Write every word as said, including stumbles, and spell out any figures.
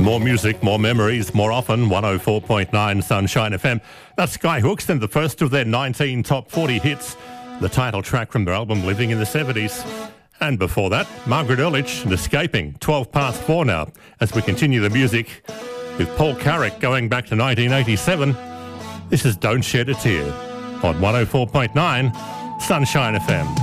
More music, more memories, more often. one oh four point nine Sunshine F M. That's Skyhooks and the first of their nineteen top forty hits, the title track from their album Living in the seventies. And before that, Margaret Ehrlich and Escaping, twelve past four now, as we continue the music with Paul Carrick going back to nineteen eighty-seven. This is Don't Shed a Tear on one oh four point nine Sunshine F M.